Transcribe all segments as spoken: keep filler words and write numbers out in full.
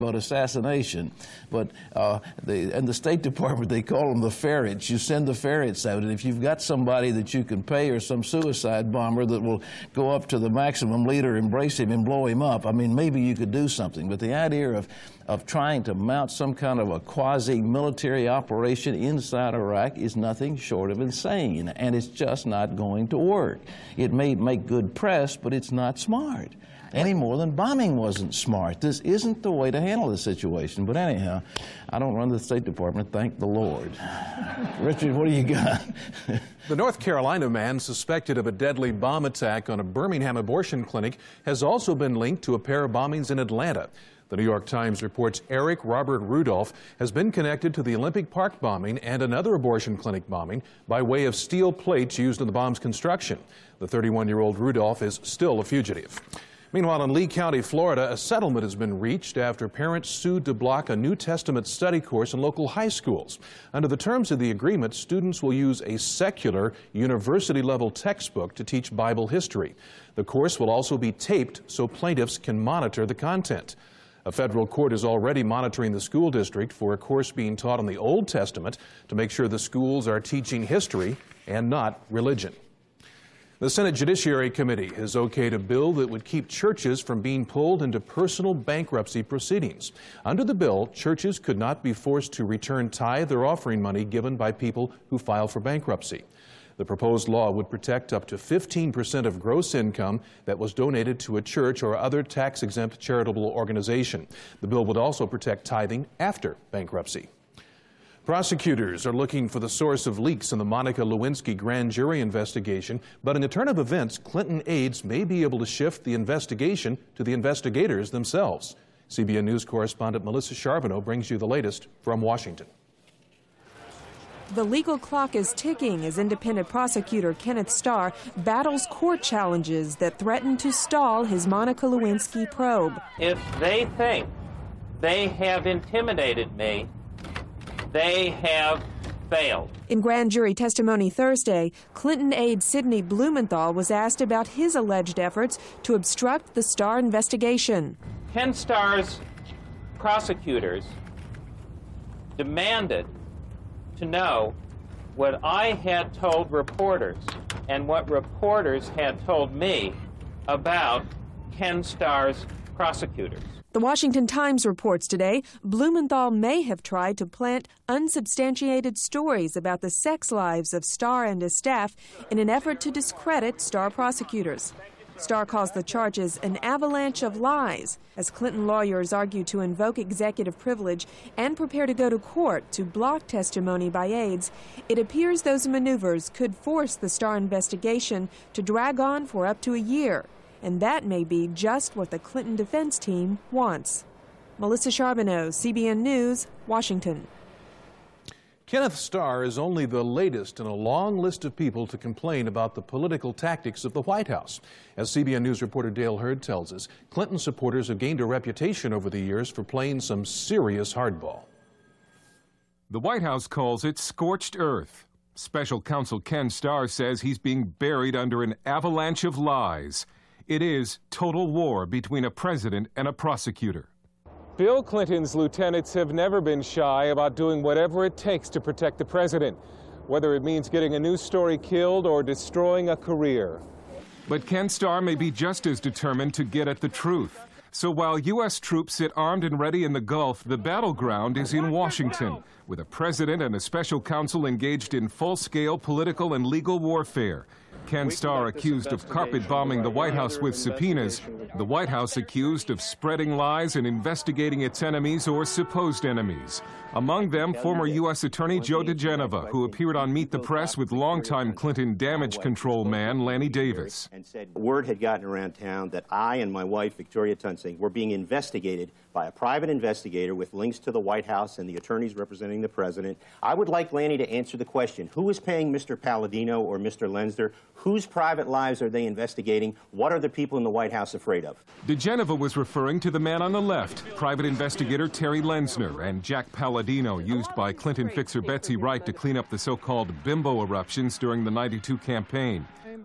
about assassination, but uh, the, in the State Department they call them the ferrets. You send the ferrets out, and if you've got somebody that you can pay or some suicide bomber that will go up to the maximum leader, embrace him and blow him up, I mean, maybe you could do something. But the idea of, of trying to mount some kind of a quasi-military operation inside Iraq is nothing short of insane, and it's just not going to work. It may make good press, but it's not smart. Any more than bombing wasn't smart. This isn't the way to handle the situation. But anyhow, I don't run the State Department, thank the Lord. Richard, what do you got? The North Carolina man suspected of a deadly bomb attack on a Birmingham abortion clinic has also been linked to a pair of bombings in Atlanta. The New York Times reports Eric Robert Rudolph has been connected to the Olympic Park bombing and another abortion clinic bombing by way of steel plates used in the bomb's construction. The thirty-one-year-old Rudolph is still a fugitive. Meanwhile, in Lee County, Florida, a settlement has been reached after parents sued to block a New Testament study course in local high schools. Under the terms of the agreement, students will use a secular, university-level textbook to teach Bible history. The course will also be taped so plaintiffs can monitor the content. A federal court is already monitoring the school district for a course being taught on the Old Testament to make sure the schools are teaching history and not religion. The Senate Judiciary Committee has okayed a bill that would keep churches from being pulled into personal bankruptcy proceedings. Under the bill, churches could not be forced to return tithe or offering money given by people who file for bankruptcy. The proposed law would protect up to fifteen percent of gross income that was donated to a church or other tax-exempt charitable organization. The bill would also protect tithing after bankruptcy. Prosecutors are looking for the source of leaks in the Monica Lewinsky grand jury investigation, but in the turn of events, Clinton aides may be able to shift the investigation to the investigators themselves. C B N News correspondent Melissa Charbonneau brings you the latest from Washington. The legal clock is ticking as independent prosecutor Kenneth Starr battles court challenges that threaten to stall his Monica Lewinsky probe. If they think they have intimidated me, they have failed. In grand jury testimony Thursday, Clinton aide Sidney Blumenthal was asked about his alleged efforts to obstruct the Starr investigation. Ken Starr's prosecutors demanded to know what I had told reporters and what reporters had told me about Ken Starr's prosecutors. The Washington Times reports today Blumenthal may have tried to plant unsubstantiated stories about the sex lives of Starr and his staff in an effort to discredit Starr prosecutors. Starr calls the charges an avalanche of lies, as Clinton lawyers argue to invoke executive privilege and prepare to go to court to block testimony by aides. It appears those maneuvers could force the Starr investigation to drag on for up to a year. And that may be just what the Clinton defense team wants. Melissa Charbonneau, C B N News, Washington. Kenneth Starr is only the latest in a long list of people to complain about the political tactics of the White House. As C B N News reporter Dale Hurd tells us, Clinton supporters have gained a reputation over the years for playing some serious hardball. The White House calls it scorched earth. Special counsel Ken Starr says he's being buried under an avalanche of lies. It is total war between a president and a prosecutor. Bill Clinton's lieutenants have never been shy about doing whatever it takes to protect the president, whether it means getting a news story killed or destroying a career. But Ken Starr may be just as determined to get at the truth. So while U S troops sit armed and ready in the Gulf, the battleground is in Washington, with a president and a special counsel engaged in full-scale political and legal warfare. Ken Starr accused of carpet bombing the White House with subpoenas. The White House accused of spreading lies and investigating its enemies or supposed enemies. Among them, former U S Attorney Joe diGenova, who appeared on Meet the Press with longtime Clinton damage control man Lanny Davis. And said word had gotten around town that I and my wife, Victoria Tunsing, were being investigated by a private investigator with links to the White House and the attorneys representing the president. I would like Lanny to answer the question, who is paying Mister Palladino or Mister Lenzner? Whose private lives are they investigating? What are the people in the White House afraid of? diGenova was referring to the man on the left, private investigator Terry Lenzner, and Jack Palladino, used by Clinton fixer Betsy Wright to clean up the so-called bimbo eruptions during the ninety-two campaign.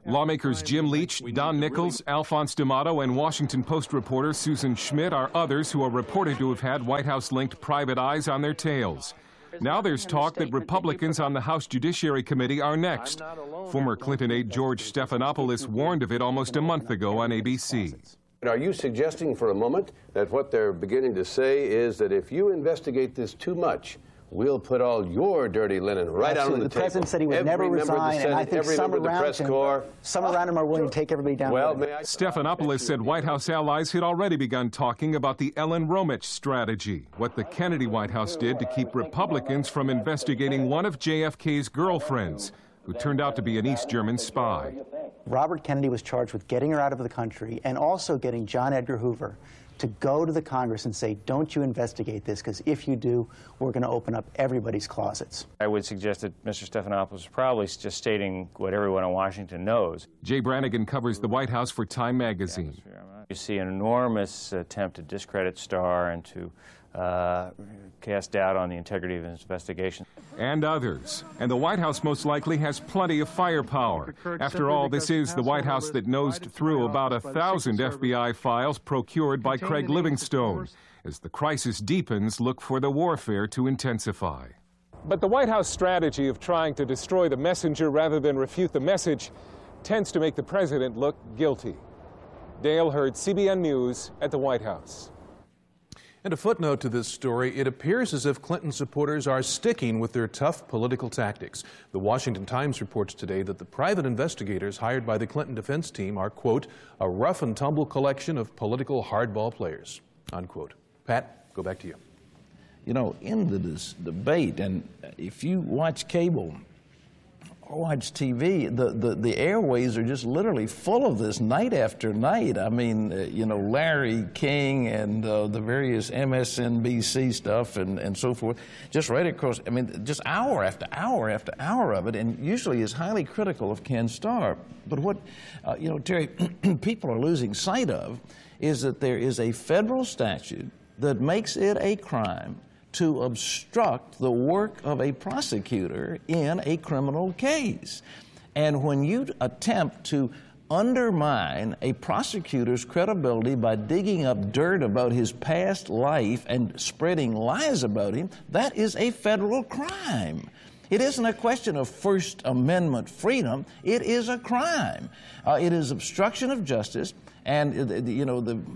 Lawmakers Jim Leach, Don Nichols, Alphonse D'Amato, and Washington Post reporter Susan Schmidt are others who are reported to have had White House-linked private eyes on their tails. Now there's talk that Republicans on the House Judiciary Committee are next. Former Clinton aide George Stephanopoulos warned of it almost a month ago on A B C. Are you suggesting for a moment that what they're beginning to say is that if you investigate this too much, we'll put all your dirty linen right out on the, the table? The president said he would every never resign, Senate, and I think some around him, some around him are willing to take everybody down. Well, may I... Stephanopoulos said White House allies had already begun talking about the Ellen Romich strategy, what the Kennedy White House did to keep Republicans from investigating one of J F K's girlfriends, who turned out to be an East German spy. Robert Kennedy was charged with getting her out of the country and also getting John Edgar Hoover to go to the Congress and say, don't you investigate this, because if you do, we're going to open up everybody's closets. I would suggest that Mister Stephanopoulos is probably just stating what everyone in Washington knows. Jay Brannigan covers the White House for Time magazine. You see an enormous attempt to discredit Starr and to uh, cast doubt on the integrity of his investigation. And others. And the White House most likely has plenty of firepower. After all, this is the White House that nosed through about a thousand F B I files procured by Craig Livingstone. As the crisis deepens, look for the warfare to intensify. But the White House strategy of trying to destroy the messenger rather than refute the message tends to make the president look guilty. Dale Hurd, C B N News at the White House. And a footnote to this story, it appears as if Clinton supporters are sticking with their tough political tactics. The Washington Times reports today that the private investigators hired by the Clinton defense team are, quote, a rough and tumble collection of political hardball players, unquote. Pat, go back to you. You know, in the dis- debate, and if you watch cable or watch T V, the, the, the airways are just literally full of this night after night. I mean, uh, you know, Larry King and uh, the various M S N B C stuff and, and so forth, just right across, I mean, just hour after hour after hour of it, and usually is highly critical of Ken Starr. But what, uh, you know, Terry, people are losing sight of is that there is a federal statute that makes it a crime to obstruct the work of a prosecutor in a criminal case. And when you attempt to undermine a prosecutor's credibility by digging up dirt about his past life and spreading lies about him, that is a federal crime. It isn't a question of First Amendment freedom. It is a crime. Uh, it is obstruction of justice. And, uh, you know, the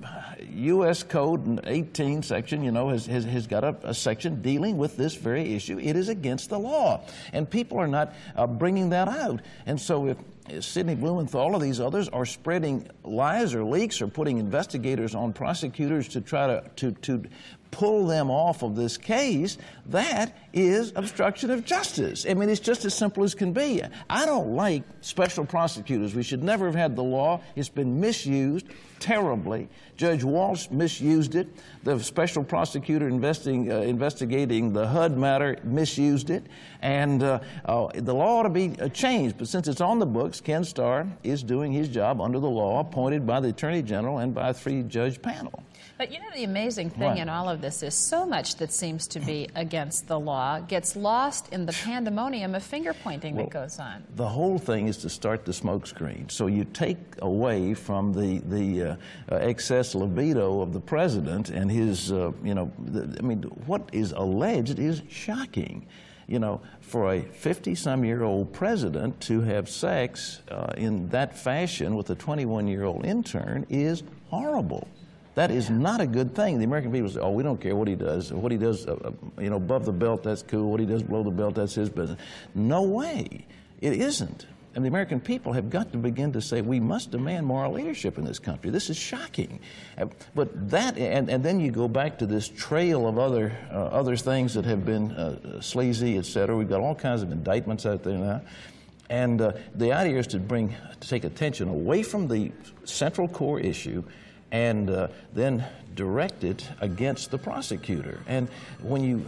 U S Code eighteen section, you know, has, has, has got a, a section dealing with this very issue. It is against the law. And people are not uh, bringing that out. And so if Sidney Blumenthal, all of these others are spreading lies or leaks or putting investigators on prosecutors to try to, to, to pull them off of this case, that is obstruction of justice. I mean, it's just as simple as can be. I don't like special prosecutors. We should never have had the law. It's been misused terribly. Judge Walsh misused it. The special prosecutor investing, uh, investigating the H U D matter misused it. And uh, uh, the law ought to be uh, changed. But since it's on the books, Ken Starr is doing his job under the law appointed by the Attorney General and by a three-judge panel. But you know, the amazing thing What? in all of this is so much that seems to be against the law gets lost in the pandemonium of finger-pointing Well, that goes on. The whole thing is to start the smokescreen. So you take away from the, the uh, uh, excess libido of the president and his, uh, you know, the, I mean, what is alleged is shocking. You know, for a fifty-some-year-old president to have sex uh, in that fashion with a twenty-one-year-old intern is horrible. That is not a good thing. The American people say, oh, we don't care what he does. What he does, uh, you know, above the belt, that's cool. What he does below the belt, that's his business. No way. It isn't. And the American people have got to begin to say, we must demand moral leadership in this country. This is shocking. Uh, but that, and, and then you go back to this trail of other, uh, other things that have been uh, sleazy, et cetera. We've got all kinds of indictments out there now. And uh, the idea is to bring, to take attention away from the central core issue and uh, then direct it against the prosecutor. And when you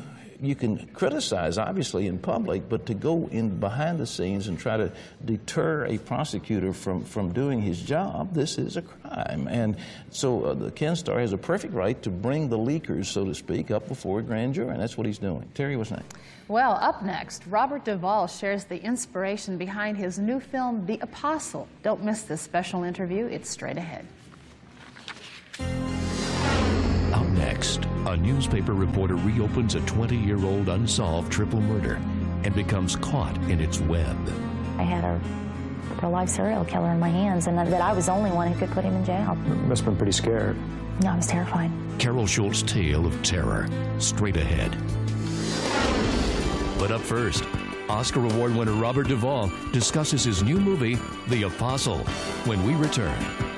you can criticize, obviously, in public, but to go in behind the scenes and try to deter a prosecutor from, from doing his job, this is a crime. And so uh, the Ken Starr has a perfect right to bring the leakers, so to speak, up before a grand jury, and that's what he's doing. Terry, what's next? Well, up next, Robert Duvall shares the inspiration behind his new film, The Apostle. Don't miss this special interview. It's straight ahead. Up next, a newspaper reporter reopens a twenty-year-old unsolved triple murder and becomes caught in its web. I had a real-life serial killer in my hands, and that I was the only one who could put him in jail. You must have been pretty scared. No, I was terrified. Carol Schultz's tale of terror, straight ahead. But up first, Oscar Award winner Robert Duvall discusses his new movie, The Apostle, when we return.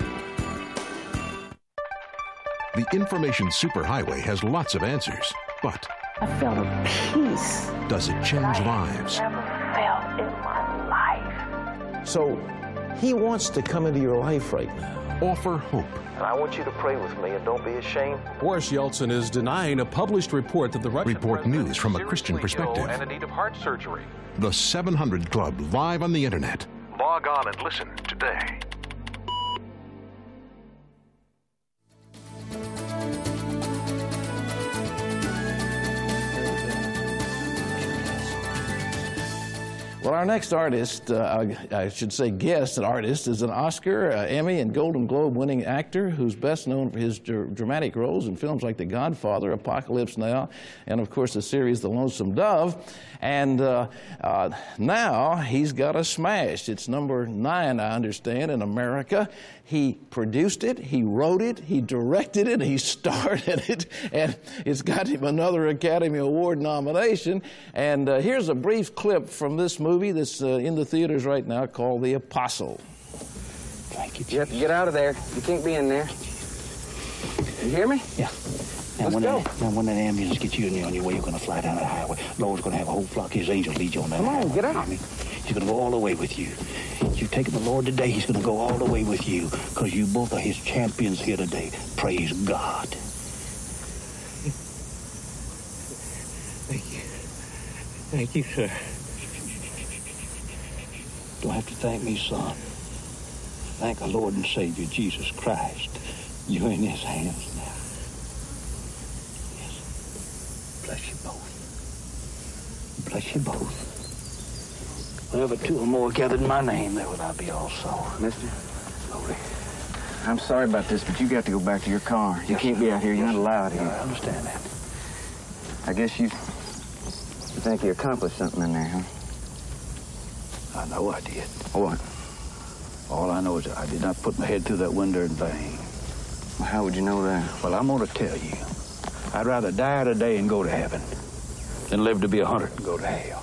The information superhighway has lots of answers, but I felt a peace. Does it change lives? I never felt in my life. So he wants to come into your life right now. Offer hope. And I want you to pray with me and don't be ashamed. Boris Yeltsin is denying a published report that the Russian Report news from a Christian perspective. And in need of heart surgery. The seven hundred Club, live on the internet. Log on and listen today. Well, our next artist, uh, I should say guest artist, is an Oscar, uh, Emmy, and Golden Globe winning actor who's best known for his dr dramatic roles in films like The Godfather, Apocalypse Now, and of course the series The Lonesome Dove. And uh, uh, now he's got a smash. It's number nine, I understand, in America. He produced it, he wrote it, he directed it, he starred in it, and it's got him another Academy Award nomination. And uh, here's a brief clip from this movie that's uh, in the theaters right now called The Apostle. Thank you. You have to get out of there. You can't be in there. You hear me? Yeah. Now, Let's when go. That, now, when that ambulance gets you on your way, you're going to fly down the highway. Lord's going to have a whole flock of his angels lead you on that Come on, highway. get out. I mean, he's going to go all the way with you. You've taken the Lord today, he's going to go all the way with you because you both are his champions here today. Praise God. Thank you. Thank you, sir. Don't have to thank me, son. Thank our Lord and Savior, Jesus Christ. You're in his hands now. Yes. Bless you both. Bless you both. Wherever two or more gathered in my name, there will I be also. Mister? Glory. I'm sorry about this, but you got to go back to your car. You Yes, can't sir. be out here. You're Yes, not allowed sir. here. I understand that. I guess you, you think you accomplished something in there, huh? I know I did. What? All I know is that I did not put my head through that window in vain. Well, how would you know that? Well, I'm going to tell you. I'd rather die today and go to heaven than live to be a hundred and go to hell.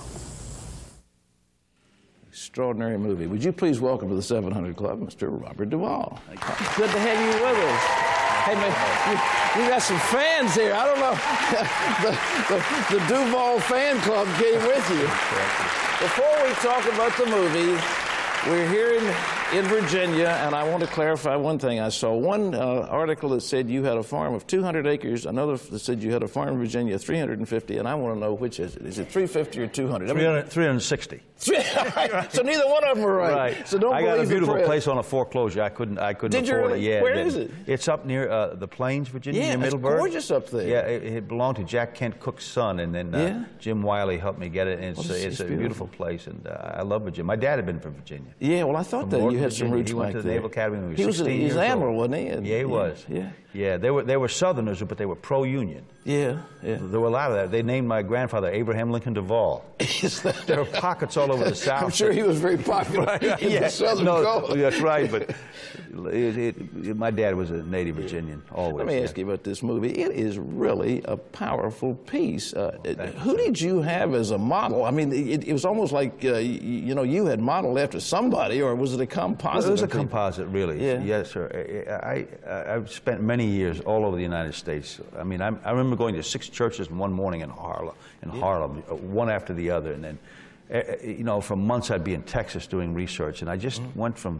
Extraordinary movie. Would you please welcome to the seven hundred Club, Mister Robert Duvall. Good to have you with us. Hey, man, you, you got some fans here. I don't know. the, the, the Duvall fan club came with you. Before we talk about the movie, we're here in, in Virginia, and I want to clarify one thing. I saw one uh, article that said you had a farm of two hundred acres, another that said you had a farm in Virginia of three hundred fifty, and I want to know which is it. Is it three hundred fifty or two hundred? three hundred, three hundred sixty. So neither one of them are right. Right. So don't I got a believe the beautiful press. place on a foreclosure. I couldn't. I couldn't Did you afford really? it. Yeah. Where it is didn't. it? It's up near uh, the Plains, Virginia, Yeah, near it's Middleburg. gorgeous up there. Yeah, it, it belonged to Jack Kent Cook's son, and then uh, Yeah? Jim Wiley helped me get it. And it's, Well, uh, it's- it's, it's a beautiful place, and uh, I love Virginia. My dad had been from Virginia. Yeah, well, I thought From that you Northern had some Virginia. roots He went back to the there. Naval Academy when he was He was, sixteen he was years admiral, old. wasn't he? Yeah, he was. Yeah. Yeah, they were they were Southerners, but they were pro-Union. Yeah, yeah. There were a lot of that. They named my grandfather Abraham Lincoln Duvall. There were pockets all over the South. I'm sure he was very popular in Yeah, the Southern no, cause. that's right, but it, it, it, my dad was a native Virginian, always. Let me yeah. ask you about this movie. It is really a powerful piece. Uh, who did you have as a model? I mean, it, it was almost like, uh, you, you know, you had modeled after somebody, or was it a composite? Well, it was a of people? composite, really. Yeah. Yes, sir. I, I, I've spent many years all over the United States. I mean, I, I remember going to six churches in one morning in Harlem, in Yeah. Harlem, one after the other, and then, uh, you know, for months I'd be in Texas doing research, and I just Mm. went from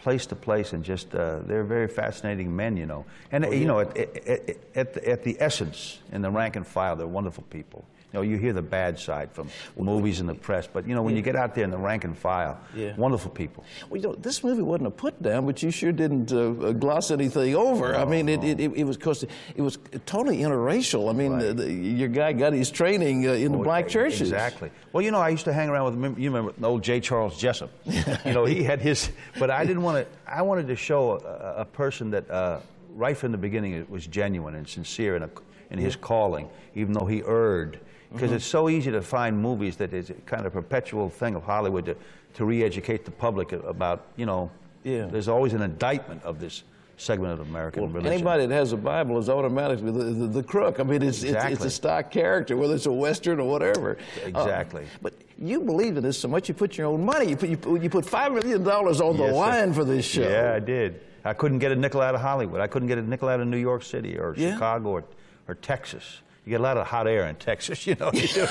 place to place, and just uh, they're very fascinating men, you know. And Oh, you yeah. know, at, at, at, the, at the essence, in the rank and file, they're wonderful people. You know, you hear the bad side from movies and the press, but you know, when Yeah. you get out there in the rank and file, Yeah. wonderful people. Well, you know, this movie wasn't a put down, but you sure didn't uh, gloss anything over. I mean, it, it, it was because it was totally interracial. I mean, Right. uh, the, your guy got his training uh, in the Oh, black churches. Exactly. Well, you know, I used to hang around with, remember- you remember old J. Charles Jessup. You know, he had his, but I didn't want to, I wanted to show a, a person that uh, right from the beginning it was genuine and sincere in, a, in his calling, even though he erred. Because Mhm. it's so easy to find movies that is a kind of perpetual thing of Hollywood to, to re-educate the public about, you know, Yeah. there's always an indictment of this segment of American Well, religion. anybody that has a Bible is automatically the, the, the crook. I mean, it's, it's, it's Exactly. a stock character, whether it's a Western or whatever. Exactly. Uh, but you believe in this so much, you put your own money. You put, you put, you put five million dollars on the Yes, sir. line for this show. Yeah, I did. I couldn't get a nickel out of Hollywood. I couldn't get a nickel out of New York City or Yeah. Chicago or, or Texas. You get a lot of hot air in Texas, you know. You do.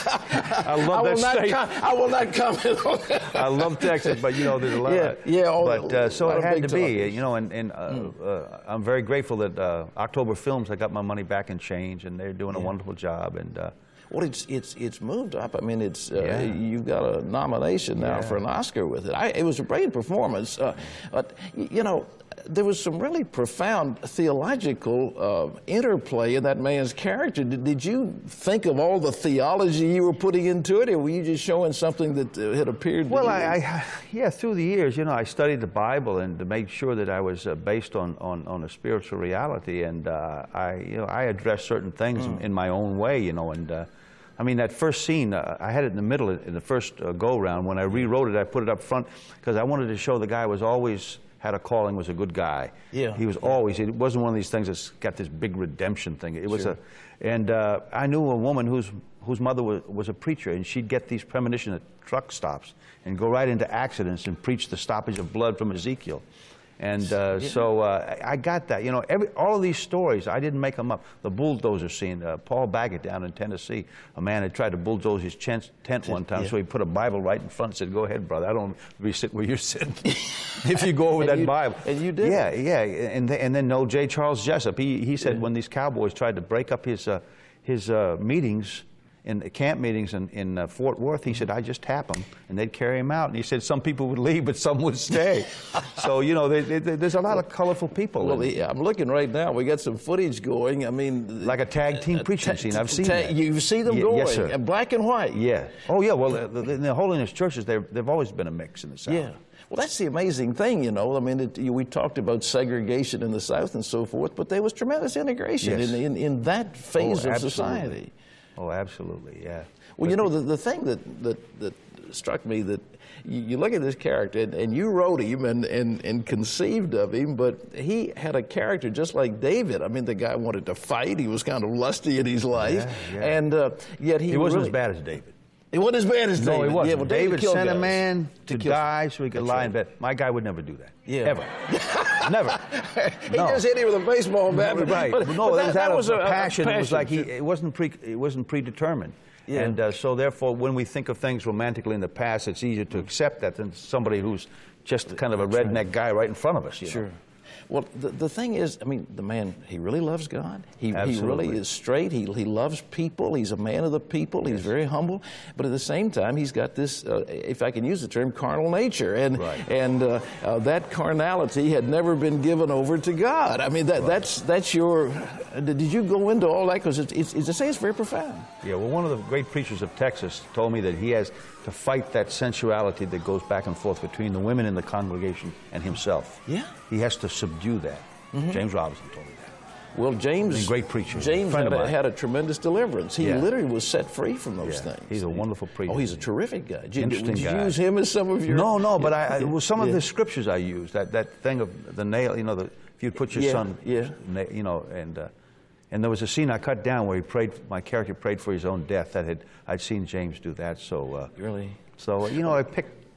I love I will that not state. com- I will not comment on that. I love Texas, but you know, there's a lot. Yeah, yeah, all- but uh, so a lot it of had big to be, talkers. you know, and, and uh, Mm. uh, I'm very grateful that uh, October Films, I got my money back in change, and they're doing a Yeah. wonderful job. And uh, Well, it's it's it's moved up. I mean, it's uh, Yeah. you've got a nomination now Yeah. for an Oscar with it. I, it was a brilliant performance, uh, but y- you know, there was some really profound theological uh, interplay in that man's character. Did, did you think of all the theology you were putting into it, or were you just showing something that uh, had appeared? to Well, you? I, I, yeah, through the years, you know, I studied the Bible and to make sure that I was uh, based on, on, on a spiritual reality, and uh, I, you know, I addressed certain things Mm. in, in my own way, you know, and uh, I mean, that first scene, uh, I had it in the middle in the first uh, go-round. When I rewrote it, I put it up front because I wanted to show the guy was always had a calling, was a good guy. Yeah. He was always, it wasn't one of these things that's got this big redemption thing. It was Sure. a, and uh, I knew a woman whose, whose mother was, was a preacher, and she'd get these premonitions at truck stops and go right into accidents and preach the stoppage of blood from Ezekiel. And uh, Yeah. so uh, I I got that. You know, every, all of these stories, I didn't make them up. The bulldozer scene, uh, Paul Baggett down in Tennessee, a man had tried to bulldoze his tent, tent one time, Yeah. so he put a Bible right in front and said, "Go ahead, brother. I don't want to be sitting where you're sitting." If you go over And that you- Bible. and you did? Yeah, yeah. And, th and then no, J. Charles Jessup, he, he said when these cowboys tried to break up his, uh, his uh, meetings, in the camp meetings in, in uh, Fort Worth, he said, I just tap them, and they'd carry him out. And he said some people would leave, but some would stay. So, you know, they, they, there's a lot of colorful people. Well, in- the, I'm looking right now. We got some footage going. I mean, like a tag team preaching scene. I've seen ta- that. You see them Ye- going, yes, sir. and black and white. Yeah. Oh, yeah. Well, uh, the, the holiness churches, they've, they've always been a mix in the South. Yeah. Well, that's the amazing thing, you know. I mean, it, you, we talked about segregation in the South and so forth, but there was tremendous integration Yes. in, in, in that phase Oh, of absolutely. society. Oh, absolutely, yeah. Well, you know, the, the thing that, that, that struck me that you, you look at this character, and, and you wrote him and, and, and conceived of him, but he had a character just like David. I mean, the guy wanted to fight. He was kind of lusty in his life. Yeah, yeah. And uh, yet he He wasn't really, as bad as David. It wasn't as bad as No, David. he wasn't. Yeah, well, David, killed sent a guys man to, kill- die so he could That's lie right. in bed. My guy would never do that. Yeah. Ever. Never. He No. just hit him with a baseball bat. but- Right. But, no, but that, was out of was a, a passion. It was like he, sure. it wasn't pre, it wasn't predetermined. Yeah. And uh, so therefore, when we think of things romantically in the past, it's easier to accept that than somebody who's just kind of a redneck guy right in front of us. You Sure. know? Well, the, the thing is, I mean, the man, he really loves God. He, he Absolutely. really is straight. He, he loves people. He's a man of the people. He's very humble. But at the same time, he's got this, uh, if I can use the term, carnal nature. And, Right. and uh, uh, that carnality had never been given over to God. I mean, that, Right. that's, that's your, uh, did you go into all that? Because it's, it's, it's, to say it's very profound. Yeah, well, one of the great preachers of Texas told me that he has to fight that sensuality that goes back and forth between the women in the congregation and himself. Yeah. He has to subdue that. Mhm. James Robinson told me that. Well, James, He's a great preacher. James Friend had of a, mine. had a tremendous deliverance. He Yeah. literally was set free from those Yeah, things. he's a wonderful preacher. Oh, he's a terrific guy. Did, Interesting did you guy. use him as some of your? No, no, but Yeah, I, I yeah, well, some of yeah. the scriptures I used, that, that thing of the nail, you know, the, if you put your Yeah, son, yeah. na- you know, and uh, and there was a scene I cut down where he prayed, my character prayed for his own death. That had I'd seen James do that, so uh, Really? so you know, I picked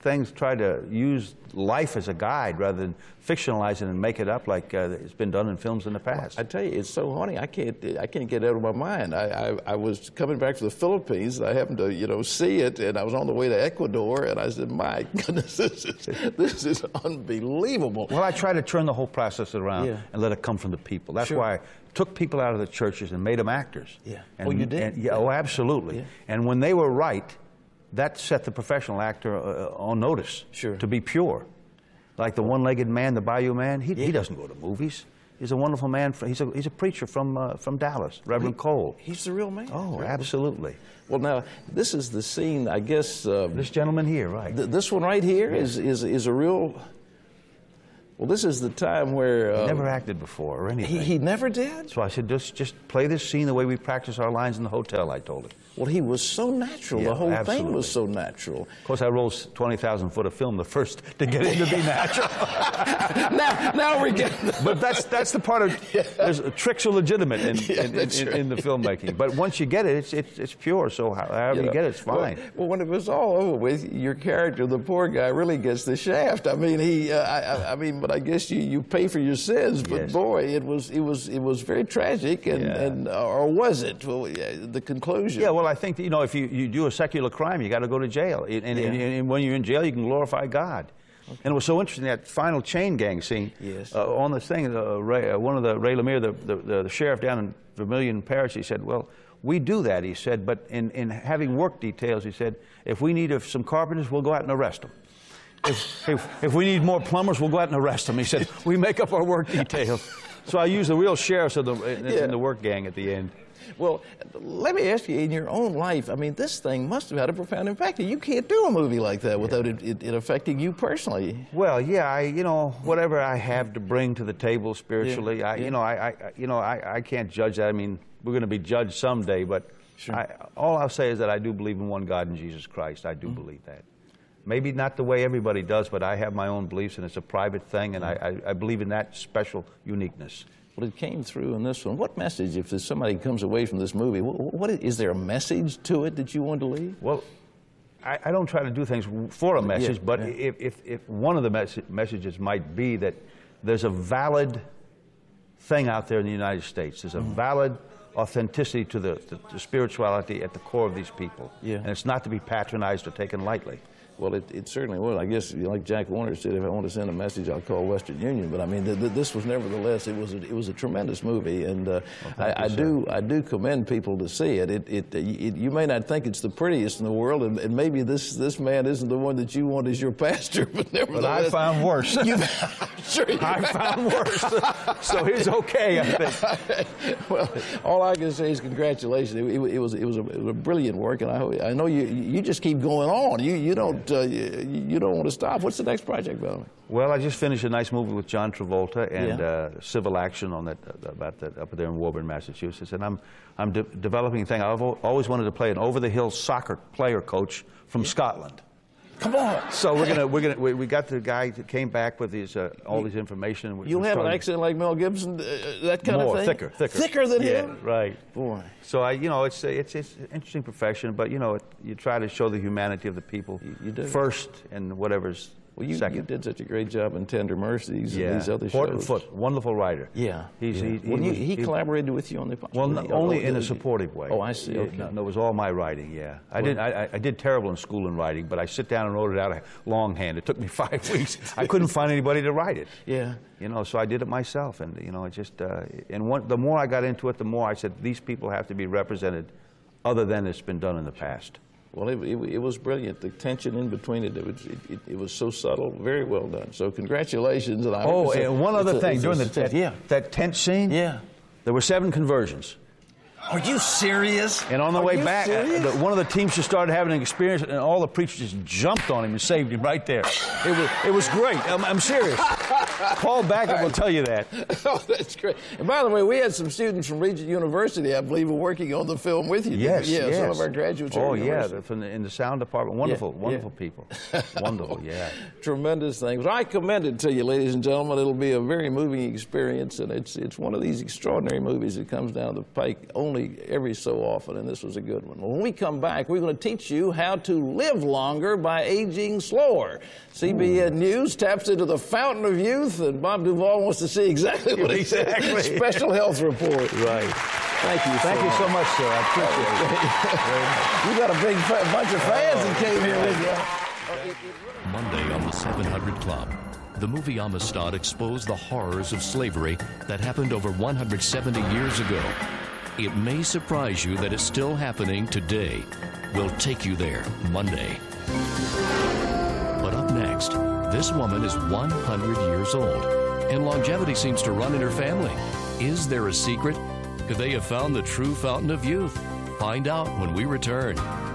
things try to use life as a guide rather than fictionalize it and make it up like uh, it's been done in films in the past. I tell you, it's so funny. I can't, I can't get it out of my mind. I, I, I was coming back from the Philippines, and I happened to, you know, see it, and I was on the way to Ecuador, and I said, "My goodness, this is, this is unbelievable." Well, I try to turn the whole process around Yeah. and let it come from the people. That's Sure. why I took people out of the churches and made them actors. Yeah. And, Oh, you did? and- yeah, oh, absolutely. Yeah. And when they were right, that set the professional actor uh, on notice. Sure. To be pure. Like the one-legged man, the Bayou Man, he, he doesn't go to movies. He's a wonderful man. He's a, he's a preacher from, uh, from Dallas, Reverend He- Cole. He's the real man. Oh, Right. absolutely. Well, now, this is the scene, I guess... Uh, This gentleman here, right. th this one right here Yeah. is, is, is a real... Well, this is the time where... Uh, He never acted before or anything. He, he never did? So I said, just, just play this scene the way we practice our lines in the hotel, I told him. Well, he was so natural. Yeah, the whole absolutely. thing was so natural. Of course, I rolled twenty thousand foot of film the first to get it to be natural. now, now we're getting... But that's, that's the part of... There's, tricks are legitimate in, Yeah, in, in, that's in, right. in the filmmaking. But once you get it, it's, it's, it's pure. So how- however you, know, get it, it's fine. Well, well, when it was all over with, your character, the poor guy, really gets the shaft. I mean, he. Uh, I, I- I mean, but I guess you, you pay for your sins. But Yes. boy, it was it was it was very tragic, and, Yeah. and or was it? Well, yeah, the conclusion. Yeah, well, I think that, you know, if you, you do a secular crime, you got to go to jail. And, and, Yeah. and, and when you're in jail, you can glorify God. And it was so interesting, that final chain gang scene. Yes. Uh, on this thing, uh, Ray, uh, one of the, Ray Lemire, the, the, the, the sheriff down in Vermilion Parish, he said, well, we do that, he said, but in, in having work details, he said, if we need uh, some carpenters, we'll go out and arrest them. If, if, if we need more plumbers, we'll go out and arrest them. He said, we make up our work details. So I use the real sheriffs of the, in, Yeah. in the work gang at the end. Well, let me ask you, in your own life, I mean, this thing must have had a profound impact. You can't do a movie like that without it, it, it affecting you personally. Well, yeah, I, you know, whatever I have to bring to the table spiritually, Yeah, I, yeah. you know, I, I, you know, I, I can't judge that. I mean, we're going to be judged someday, but Sure. I, all I'll say is that I do believe in one God in Jesus Christ. I do Mm-hmm. believe that. Maybe not the way everybody does, but I have my own beliefs, and it's a private thing, and I, I, I believe in that special uniqueness. Well, it came through in this one. What message, if there's somebody comes away from this movie, what, what is there a message to it that you want to leave? Well, I, I don't try to do things for a message, Yeah, but yeah. If, if, if one of the mes messages might be that there's a valid thing out there in the United States. There's a Mm-hmm. valid authenticity to the, the, the spirituality at the core of these people. Yeah. And it's not to be patronized or taken lightly. Well, it, it certainly would. I guess, you know, like Jack Warner said, if I want to send a message, I'll call Western Union. But I mean, th th this was nevertheless, it was a, it was a tremendous movie, and uh, thank I, I you, do I do commend people to see it. It, it, it. You may not think it's the prettiest in the world, and, and maybe this this man isn't the one that you want as your pastor, but But nevertheless, I found worse. You, sure you I found worse. So he's okay, I think. Well, all I can say is congratulations. It, it, it was it was a, it was a brilliant work, and I hope, I know you you just keep going on. You you don't uh, you, you don't want to stop. What's the next project, by the way? Well, I just finished a nice movie with John Travolta and Yeah. uh, Civil Action on that uh, about that up there in Woburn, Massachusetts. And I'm I'm de developing a thing. I've al always wanted to play an over-the-hill soccer player coach from Scotland. Come on. So we're gonna we're gonna we, we got the guy that came back with his uh, all his information. And we- You'll we have an started- accent like Mel Gibson, uh, that kind More of thing? thicker, thicker, Thicker than yeah, him? right. Boy. So I, you know, it's it's it's an interesting profession, but you know, it, you try to show the humanity of the people you do. first, and whatever's Well, you, second. you did such a great job in Tender Mercies yeah. and these other Horton shows. Foot, wonderful writer. Yeah. He's, yeah. He, he, well, he, was- he collaborated with you on the Well, he- no, only oh, in a did he? supportive way. Oh, I see. Yeah, Okay. No, no, it was all my writing. Yeah, I Well- did. I, I did terrible in school in writing, but I sit down and wrote it out longhand. It took me five weeks. I couldn't find anybody to write it. Yeah. You know, so I did it myself, and you know, it just uh, and one, the more I got into it, the more I said these people have to be represented, other than it's been done in the past. Well, it, it, it was brilliant. The tension in between it, it was, it, it, it was so subtle, very well done. So congratulations. And I hope Oh, it's a- and one it's other a- thing, it's a during the success. that, yeah. that tent scene, Yeah. there were seven conversions. Are you serious? And on the Are way you back, uh, serious? the, one of the teams just started having an experience, and all the preachers just jumped on him and saved him right there. It was, it was great. I'm, I'm serious. Paul Backup will tell you that. Oh, that's great. And by the way, we had some students from Regent University, I believe, were working on the film with you. Yes, yeah, yes. some of our graduates. Oh, are yeah, they're from the, in the sound department. Wonderful, Yeah, wonderful yeah. people. Wonderful, yeah. Tremendous things. Well, I commend it to you, ladies and gentlemen. It'll be a very moving experience, and it's it's one of these extraordinary movies that comes down the pike only every so often, and this was a good one. Well, when we come back, we're going to teach you how to live longer by aging slower. C B N News taps into the fountain of youth, and Bob Duvall wants to see exactly what he Exactly. said. Special health report. Right. Thank you. Thank so you much. so much, sir. I appreciate it. You got a big fa- bunch of fans that came here with you. Monday on the seven hundred Club, the movie Amistad exposed the horrors of slavery that happened over one hundred seventy years ago. It may surprise you that it's still happening today. We'll take you there Monday. But up next, this woman is one hundred years old, and longevity seems to run in her family. Is there a secret? Could they have found the true fountain of youth? Find out when we return.